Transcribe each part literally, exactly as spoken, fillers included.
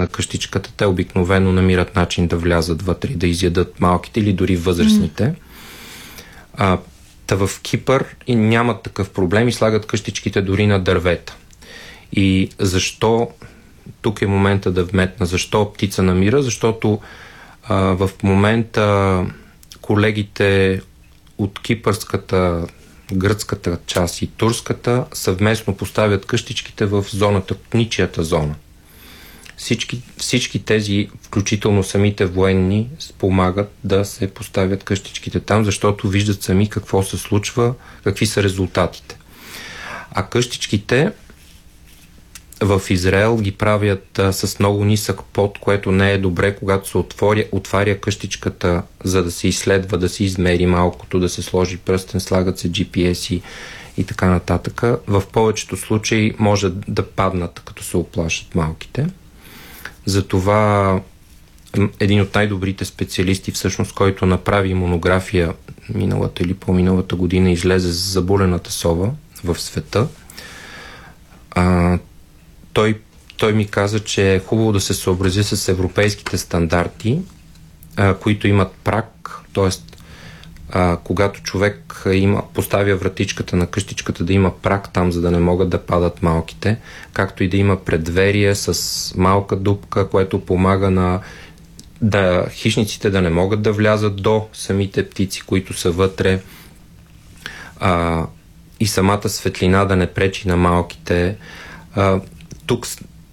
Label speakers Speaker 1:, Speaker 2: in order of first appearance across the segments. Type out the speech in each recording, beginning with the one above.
Speaker 1: на къщичката, те обикновено намират начин да влязат вътре и да изядат малките или дори възрастните. Mm. А, та в Кипър и нямат такъв проблем и слагат къщичките дори на дървета. И защо, тук е момента да вметна, защо птица намира? Защото а, в момента колегите от кипърската, гръцката част и турската съвместно поставят къщичките в зоната, ничията зона. Всички, всички тези, включително самите военни, спомагат да се поставят къщичките там, защото виждат сами какво се случва, какви са резултатите. А къщичките в Израел ги правят а, с много нисък под, което не е добре, когато се отворя, отваря къщичката, за да се изследва, да се измери малкото, да се сложи пръстен, слагат се джи пи ес и, и така нататък. В повечето случаи може да паднат, като се оплашат малките. Затова един от най-добрите специалисти, всъщност, който направи монография миналата или по-миналата година, излезе за заболената сова в света. А, той, той ми каза, че е хубаво да се съобрази с европейските стандарти, а, които имат праг, т.е. когато човек има, поставя вратичката на къщичката, да има праг там, за да не могат да падат малките, както и да има предверие с малка дупка, което помага на да, хищниците да не могат да влязат до самите птици, които са вътре, а, и самата светлина да не пречи на малките. А, тук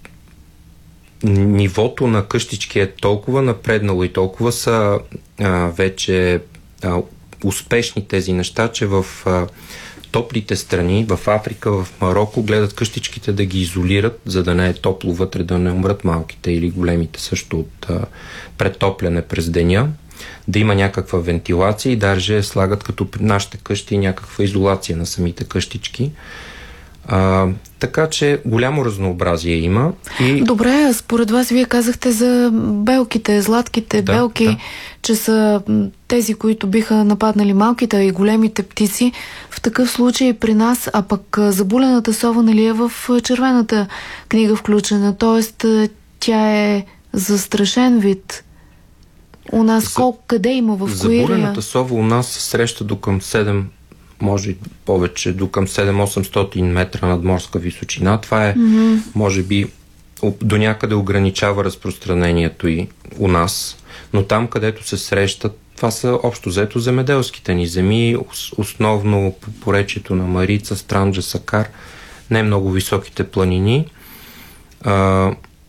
Speaker 1: нивото на къщички е толкова напреднало и толкова са а, вече а, успешни тези неща, че в а, топлите страни, в Африка, в Мароко, гледат къщичките да ги изолират, за да не е топло вътре, да не умрат малките или големите също от а, претопляне през деня, да има някаква вентилация и даже слагат като при нашите къщи някаква изолация на самите къщички. А, така че голямо разнообразие има. И...
Speaker 2: Добре, според вас вие казахте за белките, златките
Speaker 1: да,
Speaker 2: белки,
Speaker 1: да.
Speaker 2: че са тези, които биха нападнали малките и големите птици. В такъв случай при нас, а пък заболената сова, нали, е в червената книга включена, т.е. тя е застрашен вид. У нас за... колко, къде има, в кои?
Speaker 1: Заболената сова у нас се среща до към седем, може и повече, до към седем-осемстотин метра надморска височина. Това е, mm-hmm. може би, до някъде ограничава разпространението и у нас, но там, където се срещат, това са общо взето земеделските ни земи, основно по поречието на Марица, Странджа, Сакар, не много високите планини. А,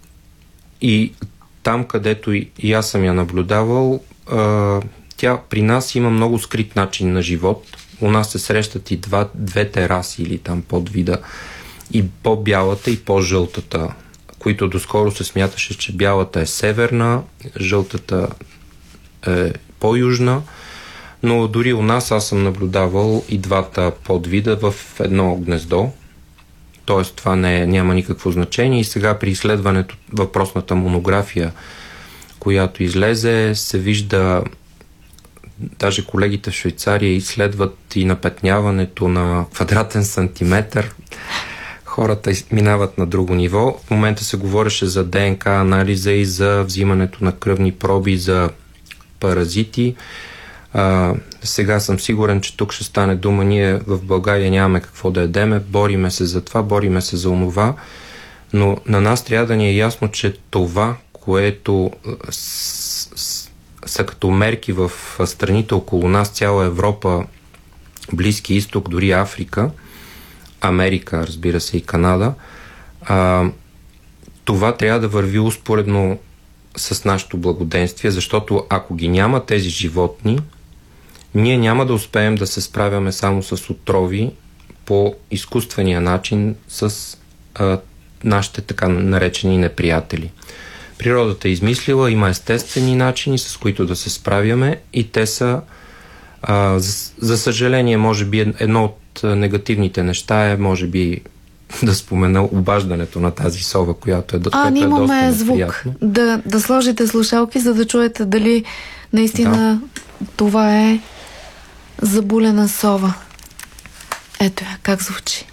Speaker 1: и там, където и, и аз съм я наблюдавал, а, тя при нас има много скрит начин на живот. У нас се срещат и два, две тераси или там подвида, и по-бялата и по-жълтата, които доскоро се смяташе, че бялата е северна, жълтата е по-южна, но дори у нас аз съм наблюдавал и двата подвида в едно гнездо, т.е. това не, няма никакво значение. И сега при изследването, въпросната монография, която излезе, се вижда, даже колегите в Швейцария изследват и напетняването на квадратен сантиметър. Хората минават на друго ниво. В момента се говореше за ДНК анализа и за взимането на кръвни проби за паразити. А, сега съм сигурен, че тук ще стане дума. Ние в България нямаме какво да ядеме. Бориме се за това, бориме се за онова. Но на нас трябва да ни е ясно, че това, което с, с, са като мерки в страните около нас, цяла Европа, Близки изток, дори Африка, Америка, разбира се, и Канада, а, това трябва да върви успоредно с нашето благоденствие, защото ако ги няма тези животни, ние няма да успеем да се справяме само с отрови по изкуствения начин с а, нашите така наречени неприятели. Природата е измислила, има естествени начини, с които да се справяме, и те са, а, за, за съжаление, може би едно от негативните неща е, може би, да спомена обаждането на тази сова, която е,
Speaker 2: а,
Speaker 1: която е доста неприятно. А,
Speaker 2: имаме звук. Да, да сложите слушалки, за да чуете дали наистина да. Това е заболена сова. Ето я, как звучи.